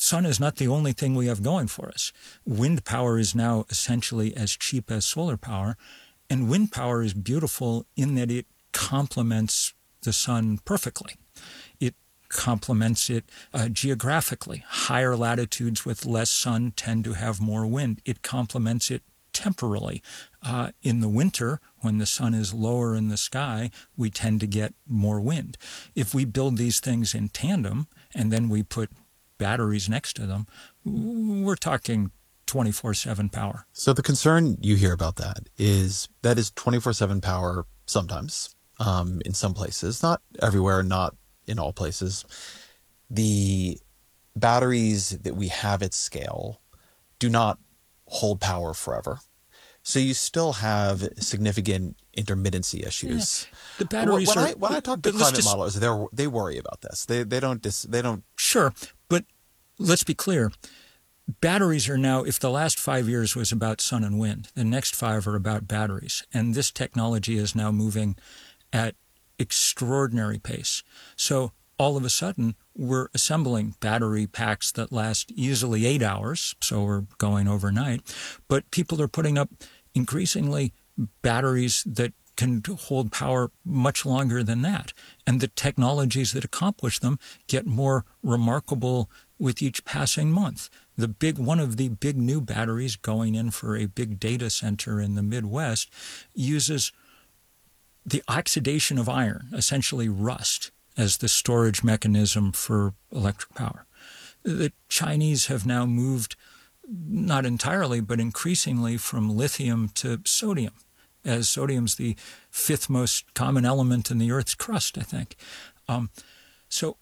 sun is not the only thing we have going for us. Wind power is now essentially as cheap as solar power, and wind power is beautiful in that it complements the sun perfectly. It complements it geographically. Higher latitudes with less sun tend to have more wind. It complements it temporally. In the winter, when the sun is lower in the sky, we tend to get more wind. If we build these things in tandem and then we put batteries next to them, we're talking 24/7 power. So the concern you hear about that is 24/7 power sometimes, in some places, not everywhere, not in all places. The batteries that we have at scale do not hold power forever. So you still have significant intermittency issues. Yeah. The batteries when I talk to climate modelers, they worry about this. They don't. Sure, but let's be clear. Batteries are now, if the last 5 years was about sun and wind, the next 5 are about batteries. And this technology is now moving at extraordinary pace. So all of a sudden, we're assembling battery packs that last easily 8 hours, so we're going overnight. But people are putting up increasingly batteries that can hold power much longer than that. And the technologies that accomplish them get more remarkable with each passing month. One of the big new batteries going in for a big data center in the Midwest uses the oxidation of iron, essentially rust, as the storage mechanism for electric power. The Chinese have now moved, not entirely, but increasingly from lithium to sodium, as sodium's the 5th most common element in the Earth's crust, I think. So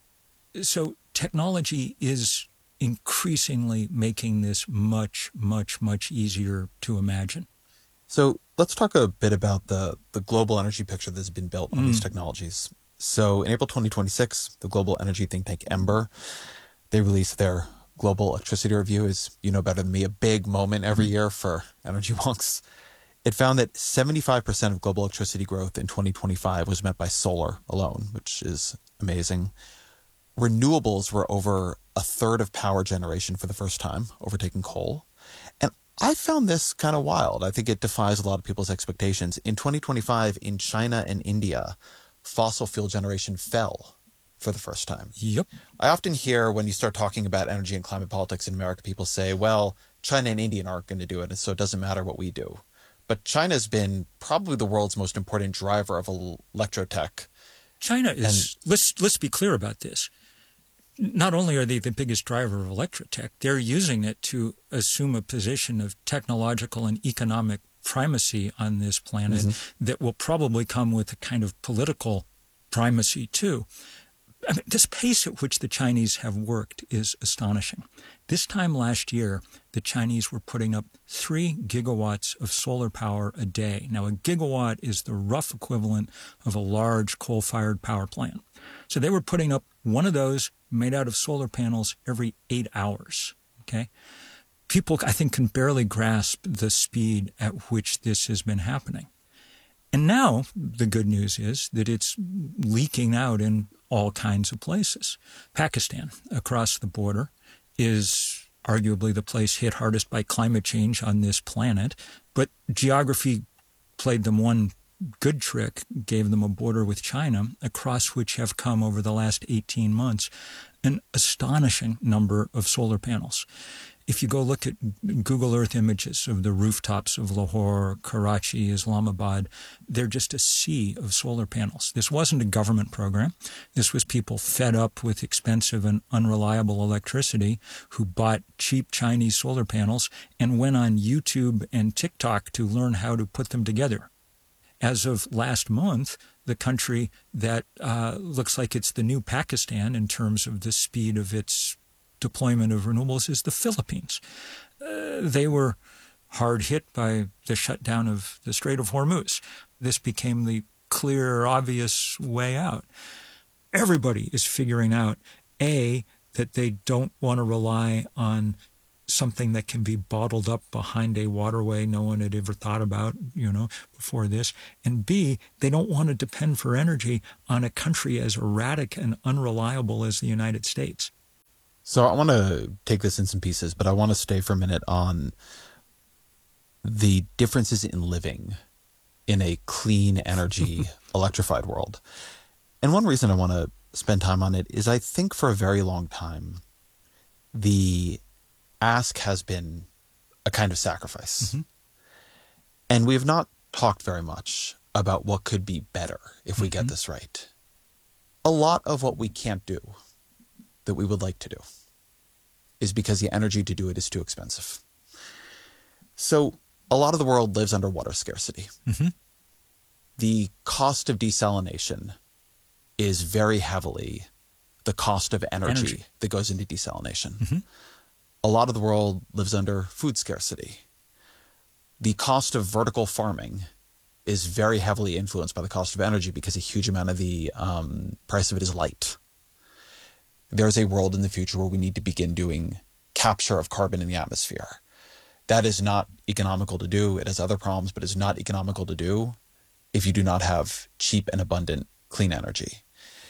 technology is increasingly making this much, much, much easier to imagine. So let's talk a bit about the global energy picture that's been built on these technologies. So in April 2026, the global energy think tank Ember, they released their Global Electricity Review, as you know better than me, a big moment every year for energy wonks. It found that 75% of global electricity growth in 2025 was met by solar alone, which is amazing. Renewables were over a third of power generation for the first time, overtaking coal. And I found this kind of wild. I think it defies a lot of people's expectations. In 2025, in China and India, fossil fuel generation fell for the first time. Yep. I often hear when you start talking about energy and climate politics in America, people say, well, China and India aren't going to do it, and so it doesn't matter what we do. But China's been probably the world's most important driver of electrotech. China is, let's be clear about this. Not only are they the biggest driver of electrotech, they're using it to assume a position of technological and economic primacy on this planet that will probably come with a kind of political primacy too. I mean, this pace at which the Chinese have worked is astonishing. This time last year, the Chinese were putting up 3 gigawatts of solar power a day. Now, a gigawatt is the rough equivalent of a large coal-fired power plant. So they were putting up one of those made out of solar panels every 8 hours, okay? People, I think, can barely grasp the speed at which this has been happening. And now the good news is that it's leaking out in all kinds of places. Pakistan, across the border, is arguably the place hit hardest by climate change on this planet. But geography played them one good trick, gave them a border with China, across which have come over the last 18 months an astonishing number of solar panels. If you go look at Google Earth images of the rooftops of Lahore, Karachi, Islamabad, they're just a sea of solar panels. This wasn't a government program. This was people fed up with expensive and unreliable electricity who bought cheap Chinese solar panels and went on YouTube and TikTok to learn how to put them together. As of last month, the country that looks like it's the new Pakistan in terms of the speed of its deployment of renewables is the Philippines. They were hard hit by the shutdown of the Strait of Hormuz. This became the clear, obvious way out. Everybody is figuring out, A, that they don't want to rely on something that can be bottled up behind a waterway no one had ever thought about, before this. And B, they don't want to depend for energy on a country as erratic and unreliable as the United States. So I want to take this in some pieces, but I want to stay for a minute on the differences in living in a clean energy electrified world. And one reason I want to spend time on it is I think for a very long time, the ask has been a kind of sacrifice. Mm-hmm. And we have not talked very much about what could be better if we get this right. A lot of what we can't do that we would like to do is because the energy to do it is too expensive. So a lot of the world lives under water scarcity. Mm-hmm. The cost of desalination is very heavily the cost of energy that goes into desalination. Mm-hmm. A lot of the world lives under food scarcity. The cost of vertical farming is very heavily influenced by the cost of energy because a huge amount of the price of it is light. There's a world in the future where we need to begin doing capture of carbon in the atmosphere. That is not economical to do. It has other problems, but it's not economical to do if you do not have cheap and abundant clean energy.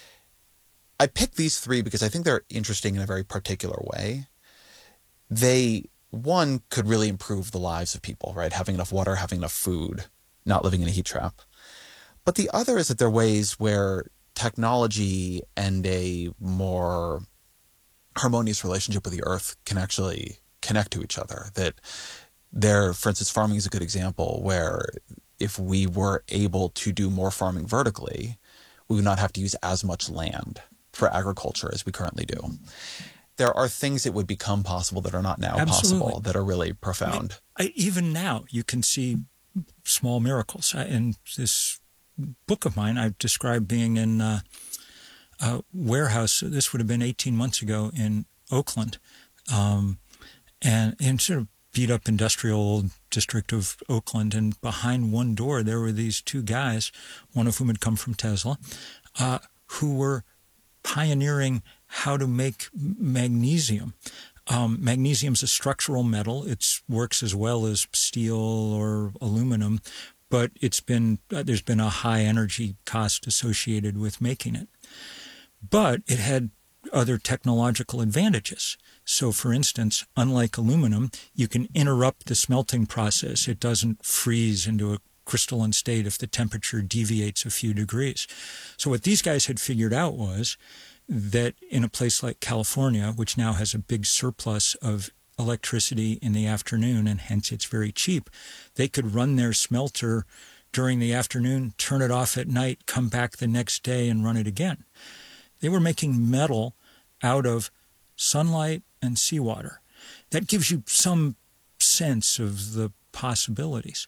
I picked these three because I think they're interesting in a very particular way. They, one, could really improve the lives of people, right? Having enough water, having enough food, not living in a heat trap. But the other is that there are ways where technology and a more harmonious relationship with the earth can actually connect to each other. That there, for instance, farming is a good example where if we were able to do more farming vertically, we would not have to use as much land for agriculture as we currently do. There are things that would become possible that are not now possible that are really profound. Even now, you can see small miracles. In this book of mine, I've described being in a warehouse. This would have been 18 months ago in Oakland, and in sort of beat-up industrial district of Oakland. And behind one door, there were these two guys, one of whom had come from Tesla, who were pioneering how to make magnesium. Magnesium is a structural metal. It works as well as steel or aluminum, but there's been a high energy cost associated with making it. But it had other technological advantages. So, for instance, unlike aluminum, you can interrupt the smelting process. It doesn't freeze into a crystalline state if the temperature deviates a few degrees. So what these guys had figured out was that in a place like California, which now has a big surplus of electricity in the afternoon, and hence it's very cheap, they could run their smelter during the afternoon, turn it off at night, come back the next day and run it again. They were making metal out of sunlight and seawater. That gives you some sense of the possibilities.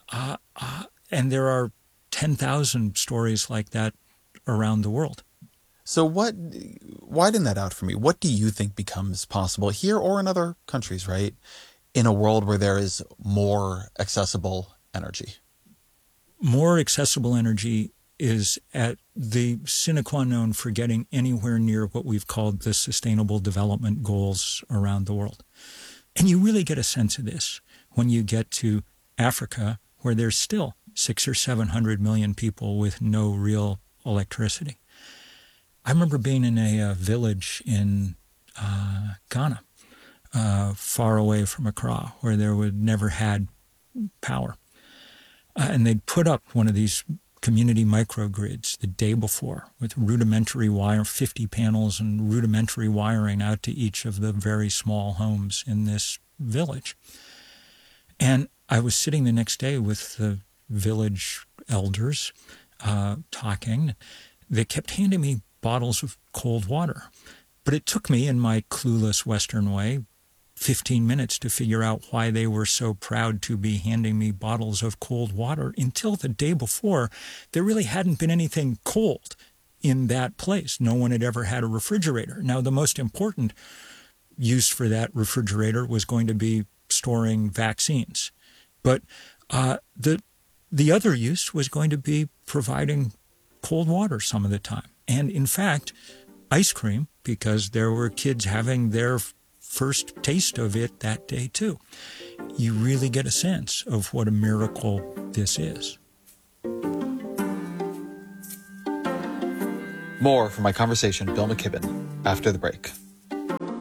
And there are 10,000 stories like that around the world. So widen that out for me. What do you think becomes possible here or in other countries, right? In a world where there is more accessible energy? More accessible energy is at the sine qua non for getting anywhere near what we've called the Sustainable Development Goals around the world. And you really get a sense of this when you get to Africa, where there's still 600 or 700 million people with no real electricity. I remember being in a village in Ghana, far away from Accra, where there would never had power. And they'd put up one of these community microgrids the day before with rudimentary wire, 50 panels and rudimentary wiring out to each of the very small homes in this village. And I was sitting the next day with the village elders talking. They kept handing me bottles of cold water. But it took me, in my clueless Western way, 15 minutes to figure out why they were so proud to be handing me bottles of cold water until the day before. There really hadn't been anything cold in that place. No one had ever had a refrigerator. Now, the most important use for that refrigerator was going to be storing vaccines. But the other use was going to be providing cold water some of the time. And in fact, ice cream, because there were kids having their first taste of it that day too. You really get a sense of what a miracle this is. More from my conversation with Bill McKibben after the break.